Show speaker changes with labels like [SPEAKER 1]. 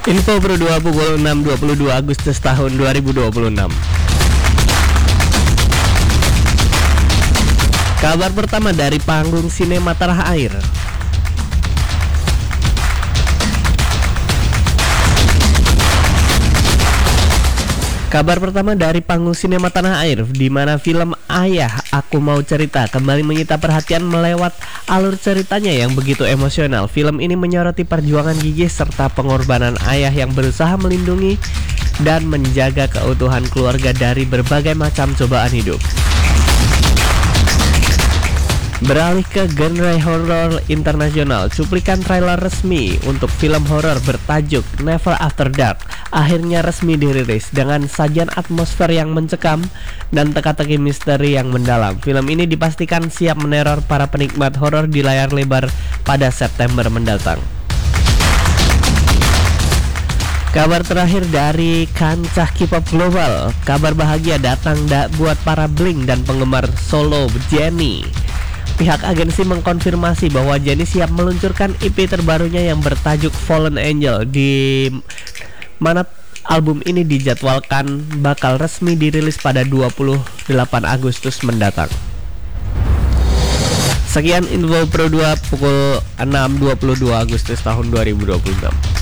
[SPEAKER 1] Info Pro 2 pukul 6.22 Agustus tahun 2026. Kabar pertama dari panggung sinema tanah air. Kabar pertama dari panggung sinema tanah air, di mana film Ayah Aku Mau Cerita kembali menyita perhatian melewat alur ceritanya yang begitu emosional. Film ini menyoroti perjuangan gigih serta pengorbanan ayah yang berusaha melindungi dan menjaga keutuhan keluarga dari berbagai macam cobaan hidup. Beralih ke genre horor internasional, cuplikan trailer resmi untuk film horor bertajuk Never After Dark akhirnya resmi dirilis dengan sajian atmosfer yang mencekam dan teka-teki misteri yang mendalam. Film ini dipastikan siap meneror para penikmat horor di layar lebar pada September mendatang. Kabar terakhir dari kancah K-pop global, kabar bahagia datang buat para Blink dan penggemar solo Jennie. Pihak agensi mengkonfirmasi bahwa Jennie siap meluncurkan EP terbarunya yang bertajuk Fallen Angel, di mana album ini dijadwalkan bakal resmi dirilis pada 28 Agustus mendatang. Sekian info Pro 2 pukul 6.22 Agustus tahun 2026.